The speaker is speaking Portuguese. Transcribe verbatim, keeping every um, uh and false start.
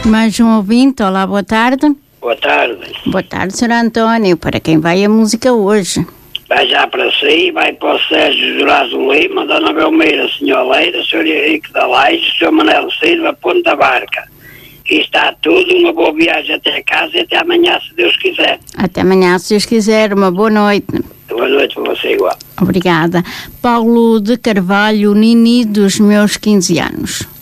Mais um ouvinte, olá, boa tarde. Boa tarde. Boa tarde, senhor António. Para quem vai a música hoje? Vai já para si, vai para o Sérgio Jurazo Lima, Dona Belmeira, senhor Leira, senhor Henrique da Laje, senhor Manel Silva, Ponta Barca. E está tudo, uma boa viagem até casa e até amanhã, se Deus quiser. Até amanhã, se Deus quiser. Uma boa noite. Boa noite para você igual. Obrigada. Paulo de Carvalho, Nini, dos meus quinze anos.